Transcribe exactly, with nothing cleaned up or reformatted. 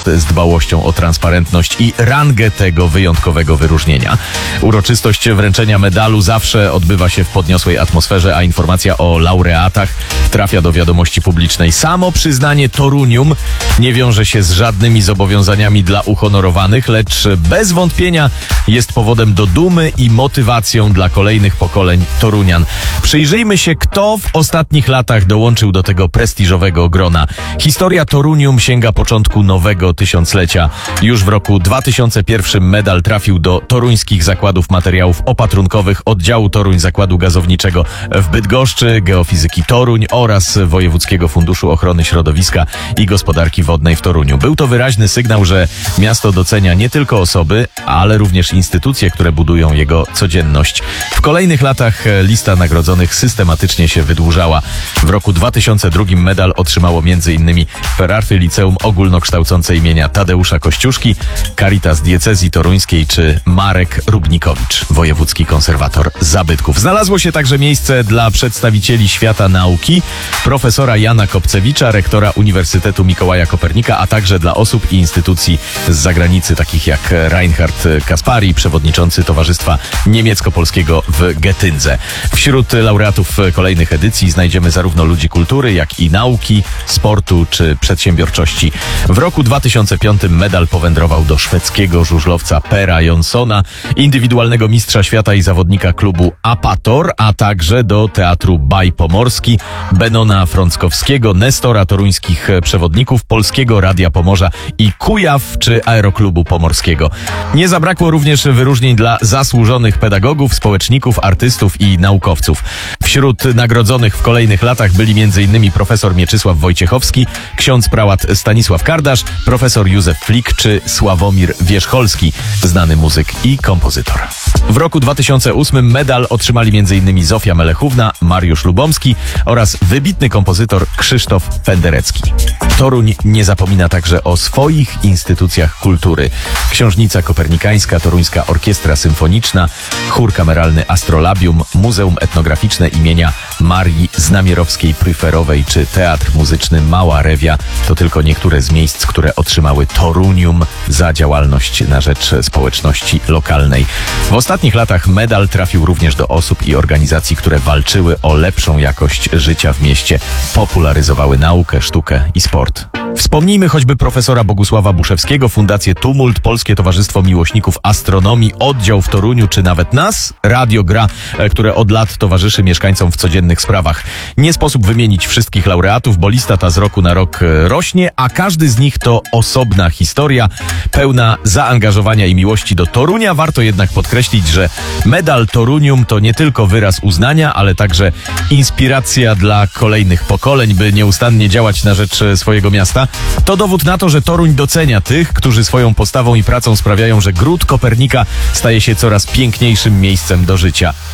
z dbałością o transparentność i rangę tego wyjątkowego wyróżnienia. Uroczystość wręczenia medalu zawsze odbywa się w podniosłej atmosferze, a informacja o laureatach trafia do wiadomości publicznej. Samo przyznanie Torunium nie wiąże się z żadnymi zobowiązaniami dla uhonorowanych, lecz bez wątpienia jest powodem do dumy i motywacją dla kolejnych pokoleń Torunian. Przyjrzyjmy się, kto w ostatnich latach dołączył do tego prestiżowego grona. Historia Torunium sięga początku nowego tysiąclecia. Już w roku dwa tysiące pierwszym medal trafił do toruńskich zakładów materiałów opatrunkowych oddziału Toruń Zakładu Gazowniczego w Bydgoszczy, Geofizyki Toruń oraz Wojewódzkiego Funduszu Ochrony Środowiska i Gospodarki Wodnej w Toruniu. Był to wyraźny sygnał, że miasto docenia nie tylko osoby, ale również instytucje, które budują jego codzienność. W kolejnych latach lista nagrodzonych systematycznie się wydłużała. W roku dwa tysiące drugim medal otrzymało między innymi Ferarfy Liceum Ogólnokształcące imienia Tadeusza Kościuszki, Caritas Diecezji Toruńskiej czy Marek Rubnikowicz, wojewódzki konserwator zabytków. Znalazło się także miejsce dla przedstawicieli świata nauki, profesora Jana Kopcewicza, rektora Uniwersytetu Mikołaja Kopernika, a także dla osób i instytucji z zagranicy, takich jak Reinhard Kaspari, przewodniczący Towarzystwa Niemiecko-Polskiego w Getyndze. Wśród laureatów kolejnych edycji znajdziemy zarówno ludzi kultury, jak i nauki, sportu czy przedsiębiorczości. W roku dwa tysiące piątym medal powędrował do szwedzkiego żużlowca Pera Jonssona, indywidualnego mistrza świata i zawodnika klubu Apator, a także do Teatru Baj Pomorski, Benona Frąckowskiego, Nestora toruńskich przewodników, Polskiego Radia Pomorza i Kujaw czy Aeroklubu Pomorskiego. Nie zabrakło również wyróżnień dla zasłużonych pedagogów, społeczników, artystów i naukowców. Wśród nagrodzonych w kolejnych latach byli między innymi profesor Mieczysław Wojciechowski, ksiądz prałat Stanisław Kardasz, profesor Józef Flik czy Sławomir Wierzcholski, znany muzyk i kompozytor. W roku dwa tysiące ósmym medal otrzymali między innymi Zofia Melechówna, Mariusz Lubomski oraz wybitny kompozytor Krzysztof Penderecki. Toruń nie zapomina także o swoich instytucjach kultury. Książnica Kopernikańska, Toruńska Orkiestra Symfoniczna, Chór Kameralny Astrolabium, Muzeum Etnograficzne imienia Marii Znamierowskiej-Pryferowej czy Teatr Muzyczny Mała Rewia to tylko niektóre z miejsc, które otrzymały Torunium za działalność na rzecz społeczności lokalnej. W ostatnich latach medal trafił również do osób i organizacji, które walczyły o lepszą jakość życia w mieście, popularyzowały naukę, sztukę i sport. Wspomnijmy choćby profesora Bogusława Buszewskiego, Fundację Tumult, Polskie Towarzystwo Miłośników Astronomii, oddział w Toruniu, czy nawet nas, Radio Gra, które od lat towarzyszy mieszkańcom w codziennych sprawach. Nie sposób wymienić wszystkich laureatów, bo lista ta z roku na rok rośnie, a każdy z nich to osobna historia, pełna zaangażowania i miłości do Torunia. Warto jednak podkreślić, że medal Torunium to nie tylko wyraz uznania, ale także inspiracja dla kolejnych pokoleń, by nieustannie działać na rzecz swojego miasta. To dowód na to, że Toruń docenia tych, którzy swoją postawą i pracą sprawiają, że Gród Kopernika staje się coraz piękniejszym miejscem do życia.